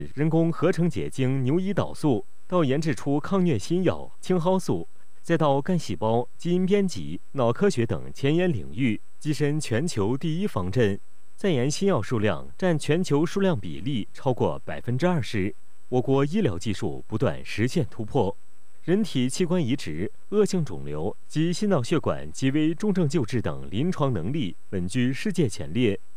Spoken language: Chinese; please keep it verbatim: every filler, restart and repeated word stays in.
人工合成结晶牛胰岛素，到研制出抗疟新药青蒿素，再到干细胞、基因编辑、脑科学等前沿领域跻身全球第一方阵。在研新药数量占全球数量比例超过百分之二十，我国医疗技术不断实现突破。人体器官移植、恶性肿瘤及心脑血管及微重症救治等临床能力稳居世界前列。